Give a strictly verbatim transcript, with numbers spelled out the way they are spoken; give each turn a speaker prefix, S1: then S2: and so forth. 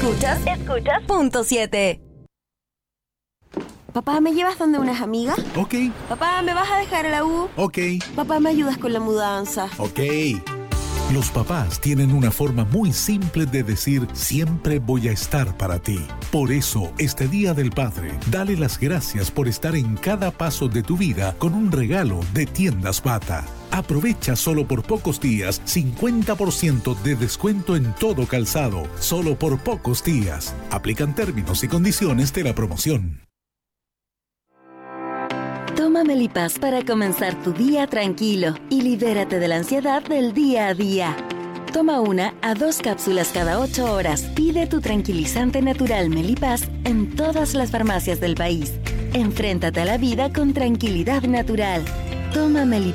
S1: Escuchas, escuchas, punto siete.
S2: Papá, ¿me llevas donde unas amigas?
S3: Ok.
S2: Papá, ¿me vas a dejar a la U?
S3: Ok.
S2: Papá, ¿me ayudas con la mudanza?
S3: Ok. Los papás tienen una forma muy simple de decir siempre voy a estar para ti. Por eso, este Día del Padre, dale las gracias por estar en cada paso de tu vida con un regalo de Tiendas Bata. Aprovecha solo por pocos días cincuenta por ciento de descuento en todo calzado, solo por pocos días. Aplican términos y condiciones de la promoción.
S1: Toma Melipaz para comenzar tu día tranquilo y libérate de la ansiedad del día a día. Toma una a dos cápsulas cada ocho horas. Pide tu tranquilizante natural Melipaz en todas las farmacias del país. Enfréntate a la vida con tranquilidad natural. Toma Melipaz.